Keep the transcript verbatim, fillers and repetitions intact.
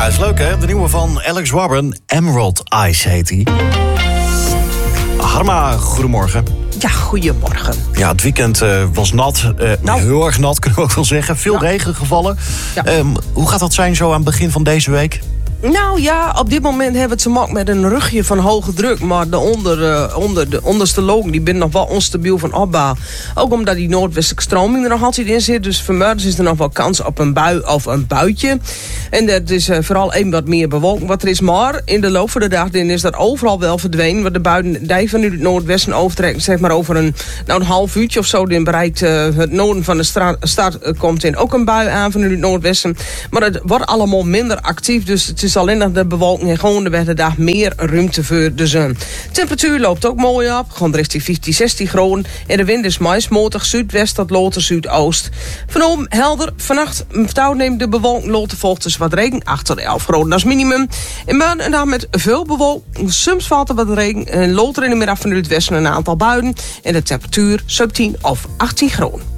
Ja, is leuk hè. De nieuwe van Alex Warburton, Emerald Eyes heet hij. Harma, goedemorgen. Ja, goedemorgen. Ja, het weekend uh, was nat. Uh, nou. Heel erg nat, kunnen we ook wel zeggen. Veel ja. regen gevallen. Ja. Um, hoe gaat dat zijn zo aan het begin van deze week? Nou ja, op dit moment hebben we het te maken met een rugje van hoge druk. Maar de, onder, uh, onder, de onderste logen die binnen nog wel onstabiel van opbouw. Ook omdat die noordwestelijke stroming er nog altijd in zit. Dus vanmiddag is er nog wel kans op een bui of een buitje. En dat is uh, vooral even wat meer bewolking wat er is. Maar in de loop van de dag is dat overal wel verdwenen. Want de buien die van nu het noordwesten overtrekken, zeg maar over een, nou een half uurtje of zo. Dan bereikt uh, het noorden van de stra- stad uh, komt in ook een bui aan van nu het noordwesten. Maar het wordt allemaal minder actief. Dus het is alleen nog de bewolking en gewoon er werd de dag meer ruimte voor de zon. De temperatuur loopt ook mooi op. Gewoon richting vijftien, zestien graden. En de wind is maismotig zuidwest tot loter zuidoost. Vanavond helder. Vannacht neemt de bewolking loter volgt dus wat regen. acht tot elf graden als minimum. En morgen en dan met veel bewolking. Soms valt er wat regen. En loter in de middag van het westen een aantal buien. En de temperatuur zeventien of achttien graden.